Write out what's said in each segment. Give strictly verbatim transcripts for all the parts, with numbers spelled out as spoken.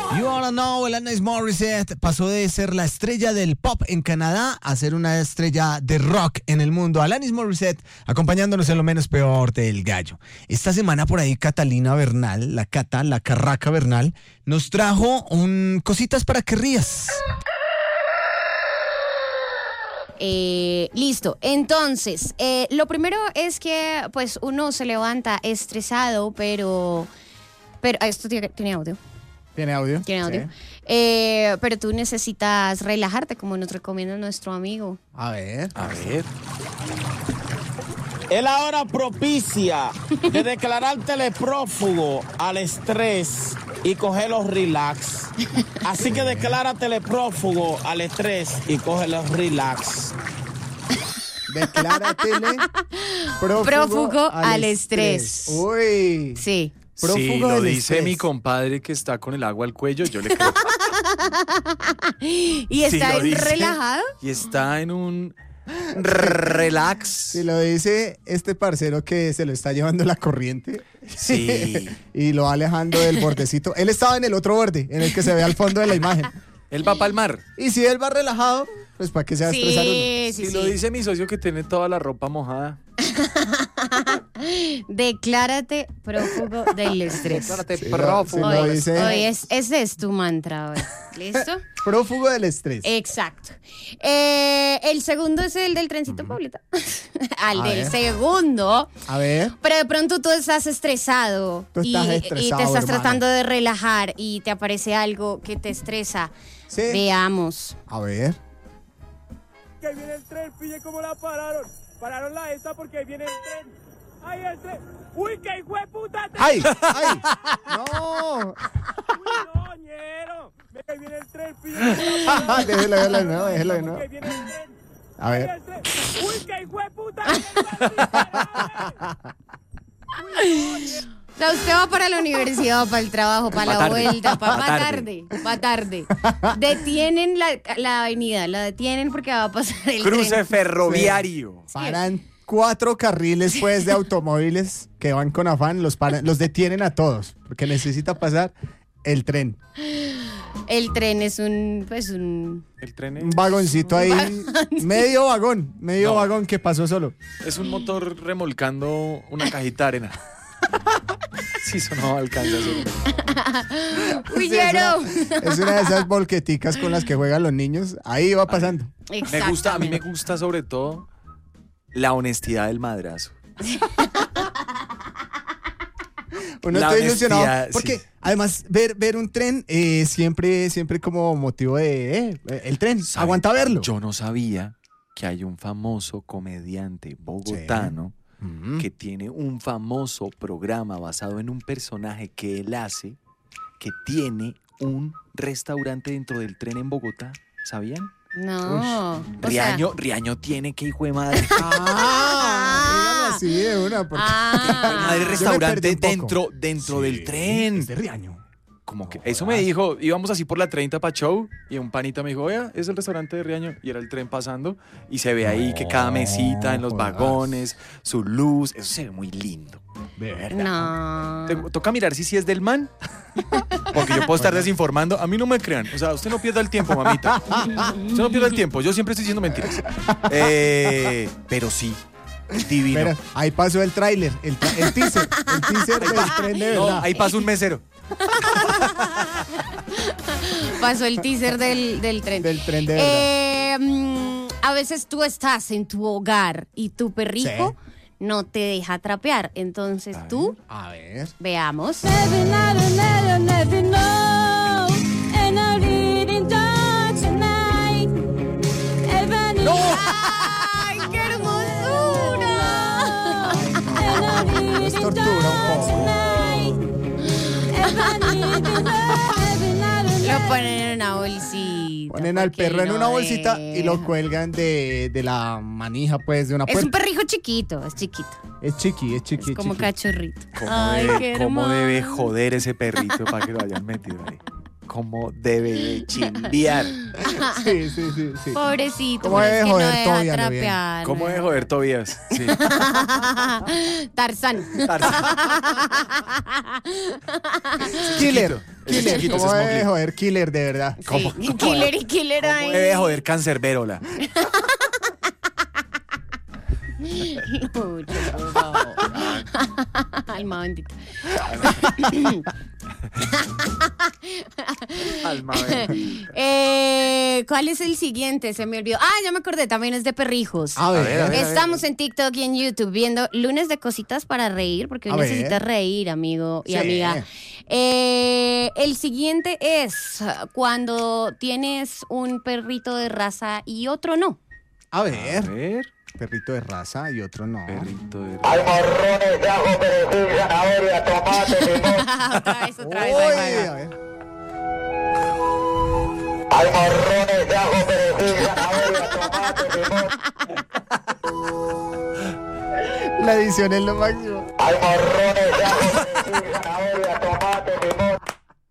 You All Know, Alanis Morissette pasó de ser la estrella del pop en Canadá a ser una estrella de rock en el mundo. Alanis Morissette acompañándonos en lo menos peor del gallo. Esta semana por ahí Catalina Bernal, la Cata, la Carraca Bernal, nos trajo un cositas para que rías. Eh, listo, entonces, eh, lo primero es que pues uno se levanta estresado, pero... pero esto tiene, tiene audio. ¿Tiene audio? Tiene audio. Sí. Eh, pero tú necesitas relajarte, como nos recomienda nuestro amigo. A ver. A ver. Es la hora propicia de declarártele prófugo al estrés y cogerlo relax. Así que decláratele prófugo al estrés y cógelo relax. Decláratele prófugo, Prófugo al, al estrés. estrés. Uy. Sí. Prófugo Si lo del dice estrés. mi compadre que está con el agua al cuello, yo le creo. ¿Y Si está lo dice, relajado? Y está en un relax. Si lo dice este parcero que se lo está llevando la corriente. Sí. Y lo va alejando del bordecito. Él estaba en el otro borde, en el que se ve al fondo de la imagen. Él va para el mar. Y si él va relajado, pues para que se va a estresar uno. Sí, sí, Si lo sí. dice mi socio que tiene toda la ropa mojada. Declárate prófugo del estrés. Declárate Si prófugo. lo Hoy, dice- hoy es, ese es tu mantra hoy. ¿Listo? Prófugo del estrés. Exacto. Eh, el segundo es el del trencito, Paulita. Al A del ver. segundo. A ver. Pero de pronto tú estás estresado, Tú y, estás y estresado, te estás hermano. tratando de relajar y te aparece algo que te estresa. Sí. Veamos. A ver. Que viene el tren, pille cómo la pararon. Pararon la esta porque viene el tren. ¡Ay, el tren! ¡Uy, qué hijo de puta tren! ¡Ay! ¡Ay! ¡No! ¡Uy, no, ñero! Ve que viene el tren, pille cómo la pararon. Déjelo, déjelo de nuevo, déjelo de nuevo. Porque viene el tren. A ¡Ay, ver. el tren! ¡Uy, qué hijo de puta tren! O sea, usted va para la universidad, para el trabajo, para Va la tarde. vuelta, para Va tarde, va tarde. Detienen la, la avenida, la detienen porque va a pasar el Cruce tren. ferroviario. Paran cuatro carriles pues de automóviles que van con afán, los paran, los detienen a todos, porque necesita pasar el tren. El tren es un, pues un... El tren Un es, vagoncito ahí, Vagoncito. medio vagón, medio No. vagón que pasó solo. es un motor remolcando una cajita de arena. Sí, eso no alcanza a ser. ¡Uy, Sí, es, ñero! una, es una de esas volqueticas con las que juegan los niños. Ahí va pasando. Me gusta, a mí me Exactamente. gusta sobre todo la honestidad del madrazo. Uno La está ilusionado. honestidad, Porque sí. además ver, ver un tren eh, siempre, siempre como motivo de eh, el tren. ¿Sabe? Aguanta verlo. Yo no sabía que hay un famoso comediante bogotano Mm. que tiene un famoso programa basado en un personaje que él hace, que tiene un restaurante dentro del tren en Bogotá. ¿Sabían? No. O sea, Riaño, Riaño tiene que hijo de madre. Ah, dígalo así de una. Porque ah. Madre Yo me restaurante perdí un poco. dentro, dentro del tren. Es de Riaño. Como que No eso me jodas. dijo, íbamos así por la treinta para show y un panita me dijo, oye, es el restaurante de Riaño y era el tren pasando y se ve ahí que cada mesita en los jodas. vagones, su luz, eso se ve muy lindo. De verdad. No. Te- toca mirar si sí es del man, porque yo puedo estar desinformando, a mí no me crean, o sea, usted no pierda el tiempo, mamita, usted no pierda el tiempo, yo siempre estoy diciendo mentiras, eh, pero sí, divino. Espera, ahí pasó el tráiler, el, tra- el teaser, el teaser del tren de No, verdad. ahí pasa un mesero. Pasó el teaser del, del tren. Del tren de verdad. Eh, mm, a veces tú estás en tu hogar y tu perrico no te deja trapear. Entonces tú, A ver. veamos. ¡Ay, qué hermosura! Es tortura un poco. Lo ponen en una bolsita. Ponen al porque perro en no una bolsita y lo deja. cuelgan de, de la manija, pues, de una Es un puerta. perrijo chiquito, es chiquito. Es chiqui, es chiqui, Es como chiqui. cachorrito. ¿Cómo, Ay, debe, qué cómo debe hermoso. joder ese perrito para que lo hayan metido ahí? ¿Cómo debe de chimbiar? Sí, sí, sí, sí. Pobrecito, ¿Cómo pero debe es que no joder deja Toby a lo bien? trapear. ¿Cómo debe joder Tobías? Sí. Tarzán. Killer. Ese Killer, chiquito, ¿cómo ese debe Smogli. joder Killer, de verdad? Sí, killer y killer ahí. Debe joder cancerberola. Lucho, por favor. Alma bendita. Alma bendita. Eh, ¿Cuál es el siguiente? Se me olvidó. Ah, ya me acordé, también es de perrijos. A ver, A ver, a ver. Estamos en TikTok y en YouTube viendo lunes de cositas para reír, porque A hoy ver. necesitas reír, amigo y Sí. amiga. Eh, el siguiente es cuando tienes un perrito de raza y otro no. A A ver, ver. perrito de raza y otro no. Perrito de... Hay morrones de ajo, perejil, zanahoria, tomate, limón. otra vez, otra vez. Uy, ahí va, ahí va. a ver. Hay morrones de ajo, perejil, zanahoria, tomate, limón. La edición es lo máximo. Hay morrones de ajo, perejil, zanahoria, tomate, limón.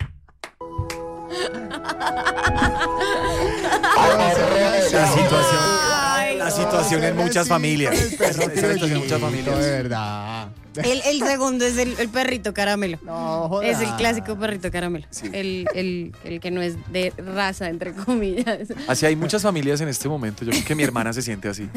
Hay morrones de La ajo, situación, Ay, la situación en muchas familias. Esa es la situación en muchas De familias. verdad. El, el segundo es el, el perrito caramelo. No, joda. Es el clásico perrito caramelo. Sí. El, el, el que no es de raza, entre comillas. Así hay muchas familias en este momento. Yo creo que mi hermana se siente así.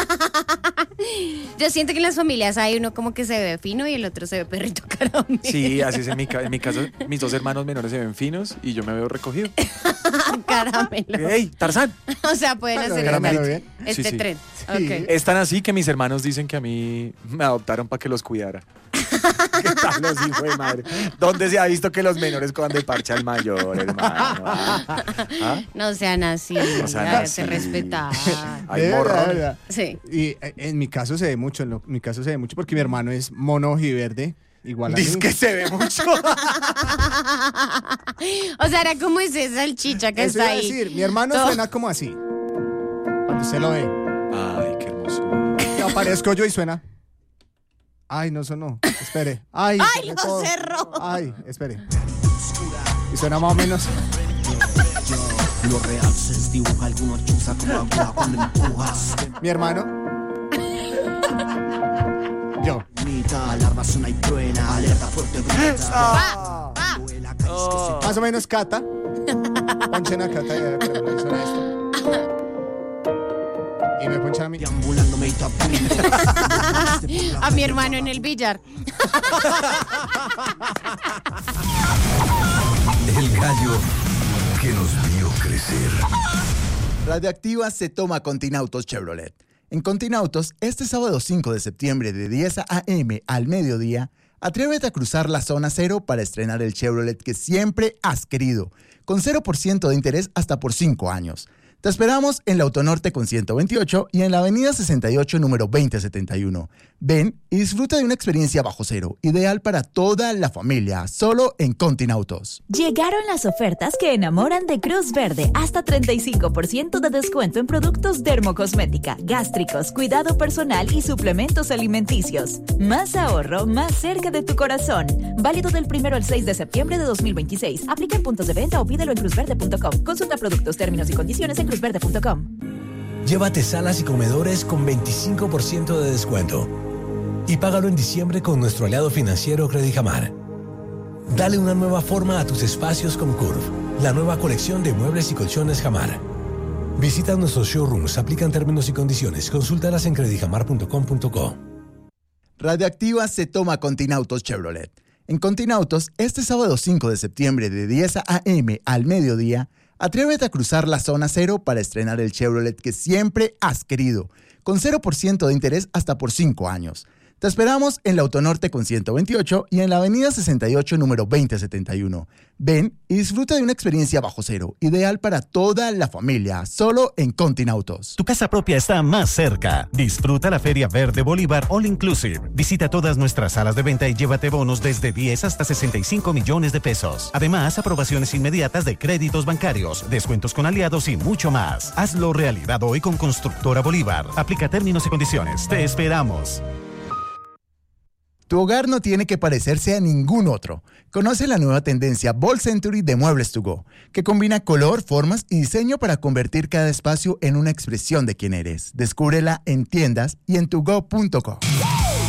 Yo siento que en las familias hay uno como que se ve fino y el otro se ve perrito caramelo. Sí, así es en mi, ca- en mi caso. Mis dos hermanos menores se ven finos y yo me veo recogido. Caramelo. ¡Ey, Tarzán! O sea, pueden Bueno, hacer caramelo este, bien. este Sí, sí. tren. Sí. Ok. Es tan así que mis hermanos dicen que a mí me adoptaron para que los cuidara. ¿Qué tal los hijos de madre? ¿Dónde se ha visto que los menores cojan de parche al mayor, hermano? ¿Ah? ¿Ah? No sean así. No sean hágase así. respetar. Hay De verdad, morrones. de verdad. Sí. Y eh, en mi caso se ve mucho, en, lo- en mi caso se ve mucho porque mi hermano es mono ojiverde, igual a mí. Dice que se ve mucho. O sea, era como ese salchicha que Eso está iba a ahí. decir, mi hermano Todo- suena como así. Cuando usted lo ve. Ay, qué hermosura. Y aparezco yo y suena. Ay, no sonó. Espere. Ay, ¡Ay, cerré lo todo. cerró! Ay, espere. Y suena más o menos. Lo real se dibuja algunos chuza como agua cuando empujas. Mi hermano. Yo. Bonita, alarma suena y truena, alerta fuerte grita. Ah, ah. Vuela, caes que se Más o menos Cata. Ponchen a Cata y pero no suena esto. Y me ponchan a mí. deambulando me tapundo. A mi hermano en el billar. El gallo que nos vio crecer. Radioactiva se toma Continautos Chevrolet. En Continautos, este sábado cinco de septiembre de diez a eme al mediodía, atrévete a cruzar la zona cero para estrenar el Chevrolet que siempre has querido, con cero por ciento de interés hasta por cinco años. Te esperamos en la Autonorte con ciento veintiocho y en la Avenida sesenta y ocho, número veinte setenta y uno. Ven y disfruta de una experiencia bajo cero, ideal para toda la familia, solo en Continautos. Llegaron las ofertas que enamoran de Cruz Verde. Hasta treinta y cinco por ciento de descuento en productos dermocosmética, gástricos, cuidado personal y suplementos alimenticios. Más ahorro, más cerca de tu corazón. Válido del primero al seis de septiembre de dos mil veintiséis. Aplica en puntos de venta o pídelo en cruz verde punto com. Consulta productos, términos y condiciones en cruz verde punto com. Llévate salas y comedores con veinticinco por ciento de descuento. Y págalo en diciembre con nuestro aliado financiero Credijamar. Dale una nueva forma a tus espacios con Curve, la nueva colección de muebles y colchones Jamar. Visita nuestros showrooms, aplican términos y condiciones. Consúltalas en credijamar punto com punto co. Radioactiva se toma Continautos Chevrolet. En Continautos, este sábado cinco de septiembre de diez a eme al mediodía, atrévete a cruzar la zona cero para estrenar el Chevrolet que siempre has querido, con cero por ciento de interés hasta por cinco años. Te esperamos en la Autonorte con ciento veintiocho y en la Avenida sesenta y ocho, número veinte setenta y uno. Ven y disfruta de una experiencia bajo cero, ideal para toda la familia, solo en Continautos. Tu casa propia está más cerca. Disfruta la Feria Verde Bolívar All Inclusive. Visita todas nuestras salas de venta y llévate bonos desde diez hasta sesenta y cinco millones de pesos. Además, aprobaciones inmediatas de créditos bancarios, descuentos con aliados y mucho más. Hazlo realidad hoy con Constructora Bolívar. Aplica términos y condiciones. Te esperamos. Tu hogar no tiene que parecerse a ningún otro. Conoce la nueva tendencia Ball Century de Muebles to Go, que combina color, formas y diseño para convertir cada espacio en una expresión de quién eres. Descúbrela en tiendas y en tugo punto co.